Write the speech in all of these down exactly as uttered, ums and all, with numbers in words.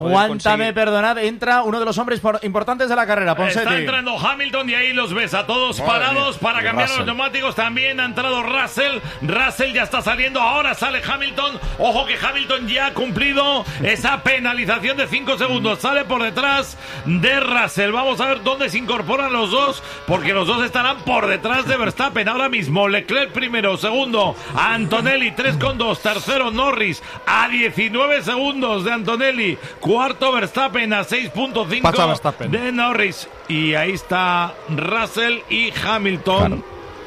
Aguántame, perdonad, entra uno de los hombres por, importantes de la carrera, Ponseti. Está entrando Hamilton y ahí los ves a todos Madre parados mía. para cambiar Russell. los neumáticos. También ha entrado Russell. Russell ya está saliendo, ahora sale Hamilton. Ojo que Hamilton ya ha cumplido esa penalización de cinco segundos. Sale por detrás de Russell. Vamos a ver dónde se incorporan los dos, porque los dos estarán por detrás de Verstappen ahora mismo. Leclerc primero, segundo Antonelli, tres coma dos. Tercero Norris a diecinueve segundos de Antonelli. Cuarto Verstappen a seis punto cinco de Norris. Y ahí está Russell y Hamilton. Claro.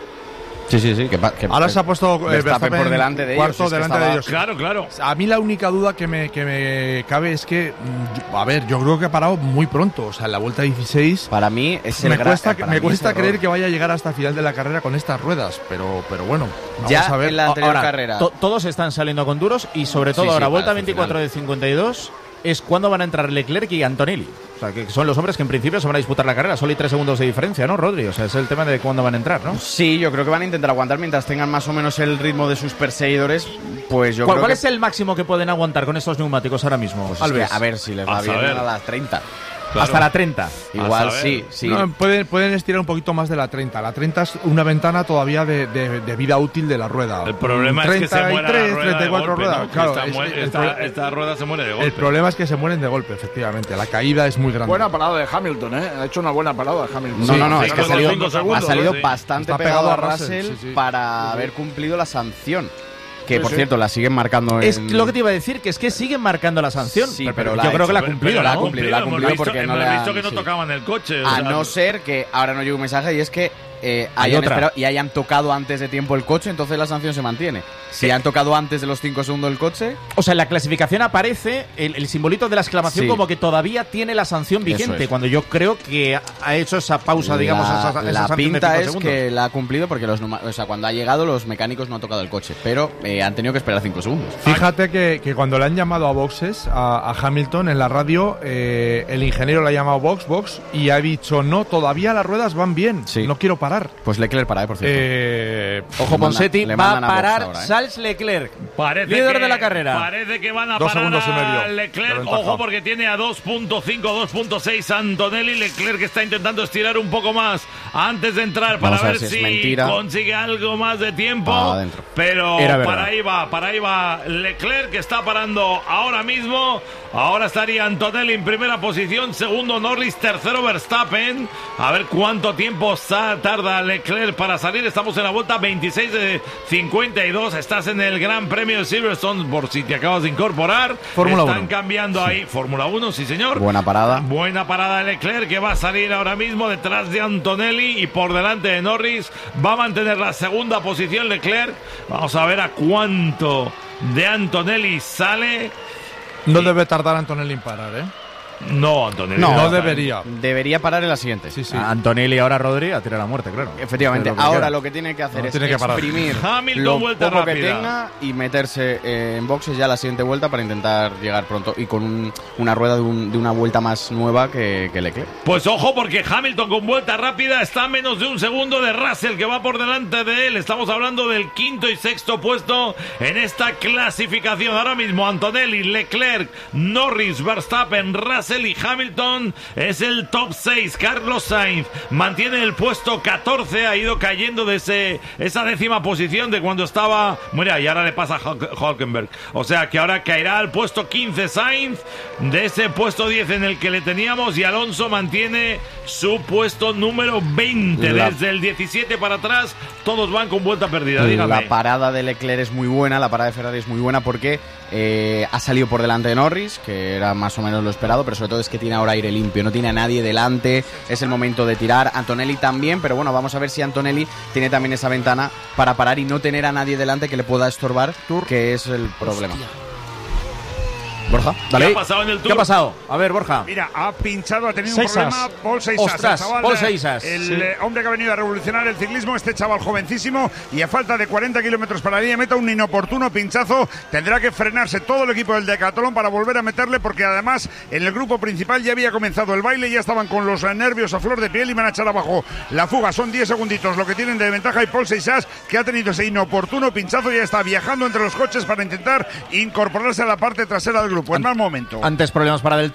Sí, sí, sí. Que, que, Ahora se ha puesto Verstappen, Verstappen por delante de cuarto ellos. delante estaba... de ellos. Claro, claro. A mí la única duda que me, que me cabe es que, a ver, yo creo que ha parado muy pronto. O sea, en la vuelta dieciséis. Para mí es el Me cuesta, para me mí cuesta es creer que vaya a llegar hasta el final de la carrera con estas ruedas. Pero, pero bueno, vamos ya a ver. En la anterior ahora, carrera. To- todos están saliendo con duros y sobre todo sí, sí, ahora, vuelta veinticuatro final. de cincuenta y dos. Es cuando van a entrar Leclerc y Antonelli. O sea, que son los hombres que en principio se van a disputar la carrera. Solo hay tres segundos de diferencia, ¿no, Rodri? O sea, es el tema de cuándo van a entrar, ¿no? Sí, yo creo que van a intentar aguantar mientras tengan más o menos el ritmo de sus perseguidores. Pues yo ¿Cuál, creo ¿cuál que... es el máximo que pueden aguantar con estos neumáticos ahora mismo? Pues es que, a ver si les va a bien saber. a las treinta. Claro. Hasta la treinta. Igual saber. sí, sí. No, pueden, pueden estirar un poquito más de la treinta. La treinta es una ventana todavía de, de, de vida útil de la rueda. El problema es que se muera la rueda treinta y cuatro de golpe, ruedas. ¿no? Claro, esta, es, muere, el, esta, el, esta rueda se muere de golpe. el problema es que se mueren de golpe, efectivamente. La caída es muy grande. Buena parada de Hamilton, ¿eh? Ha hecho una buena parada Hamilton. No, Sí, no, no, sí, es que ha cinco salido, segundos, ha salido sí. bastante Está pegado, pegado a a Russell, Russell, sí, sí. para Sí, sí. haber cumplido la sanción. Que, Sí, por sí. cierto, la siguen marcando en... Es lo que te iba a decir, que es que siguen marcando la sanción. Sí, pero, pero la yo ha creo que la ha hecho, cumplido, pero la ha ¿no? cumplido, la ha Hemos cumplido visto- porque no hemos le han- visto que no sí. tocaban el coche. o A sea, no ser que ahora no llegue un mensaje y es que eh, Hay hayan otra. esperado y hayan tocado antes de tiempo el coche, entonces la sanción se mantiene. Si han tocado antes de los cinco segundos el coche... O sea, en la clasificación aparece el, el simbolito de la exclamación Sí. como que todavía tiene la sanción vigente, Eso es. cuando yo creo que ha hecho esa pausa, digamos, la, esa, esa la sanción de pinta cinco es segundos. que la ha cumplido porque los numa- o sea, cuando ha llegado los mecánicos no han tocado el coche, pero eh, han tenido que esperar cinco segundos. Fíjate que, que cuando le han llamado a boxes, a, a Hamilton en la radio, eh, el ingeniero le ha llamado box, box, y ha dicho, no, todavía las ruedas van bien, Sí. no quiero parar. Pues Leclerc para, eh, por cierto. Eh, Ojo, Le manda- Ponseti le va a mandan a box parar ahora, ¿eh? Charles Leclerc, Parece líder que, de la carrera. Parece que van a Dos parar segundos y medio a de Leclerc. ventaja. Ojo, porque tiene a dos punto cinco, dos punto seis Antonelli. Leclerc que está intentando estirar un poco más antes de entrar para Vamos a ver ver si si, es mentira. consigue algo más de tiempo. Ah, adentro. Pero Era verdad. para ahí va, para ahí va Leclerc, que está parando ahora mismo. Ahora estaría Antonelli en primera posición, segundo Norris, tercero Verstappen. A ver cuánto tiempo sa- tarda Leclerc para salir. Estamos en la vuelta veintiséis de cincuenta y dos. Estás en el Gran Premio de Silverstone, por si te acabas de incorporar. Fórmula Están uno. cambiando ahí. Fórmula uno, sí señor. Buena parada. Buena parada de Leclerc, que va a salir ahora mismo detrás de Antonelli y por delante de Norris. Va a mantener la segunda posición Leclerc. Vamos a ver a cuánto de Antonelli sale. no debe tardar Antonelli en parar, ¿eh? No, Antonelli. No, No está- debería. Debería parar en la siguiente. Sí, sí. A Antonelli ahora Rodri a tirar a muerte, claro. Efectivamente, Es lo que ahora queda. lo que tiene que hacer No, es tiene que parar. exprimir Hamilton, lo vuelta poco que rápida. tenga y meterse eh, en boxes ya la siguiente vuelta para intentar llegar pronto y con un- una rueda de, un- de una vuelta más nueva que, que Leclerc. Pues ojo, porque Hamilton con vuelta rápida está a menos de un segundo de Russell, que va por delante de él. Estamos hablando del quinto y sexto puesto en esta clasificación. Ahora mismo Antonelli, Leclerc, Norris, Verstappen, Russell y Hamilton es el top seis. Carlos Sainz mantiene el puesto catorce, ha ido cayendo de ese, esa décima posición de cuando estaba... Mira, y ahora le pasa a Hulk- Hulkenberg. O sea que ahora caerá al puesto quince Sainz, de ese puesto diez en el que le teníamos, y Alonso mantiene su puesto número veinte. La- Desde el diecisiete para atrás, todos van con vuelta perdida. Dígame. La parada de Leclerc es muy buena, la parada de Ferrari es muy buena porque eh, ha salido por delante de Norris, que era más o menos lo esperado, pero sobre todo es que tiene ahora aire limpio, no tiene a nadie delante, es el momento de tirar. Antonelli también, pero bueno, vamos a ver si Antonelli tiene también esa ventana para parar y no tener a nadie delante que le pueda estorbar, que es el problema. Borja, ¿Qué ha pasado en el Tour? ¿Qué ha pasado? A ver, Borja. Mira, ha pinchado, ha tenido Seisas. un problema Paul Seisas, Ostras, el chaval, Paul eh, Seisas. el Sí. eh, hombre que ha venido a revolucionar el ciclismo, este chaval jovencísimo, y a falta de cuarenta kilómetros para la línea de meta, un inoportuno pinchazo, tendrá que frenarse todo el equipo del Decathlon para volver a meterle, porque además en el grupo principal ya había comenzado el baile, ya estaban con los eh, nervios a flor de piel y van a echar abajo la fuga. Son diez segunditos lo que tienen de ventaja, y Paul Seisas, que ha tenido ese inoportuno pinchazo, ya está viajando entre los coches para intentar incorporarse a la parte trasera del grupo. grupo, es mal momento. Antes problemas para Del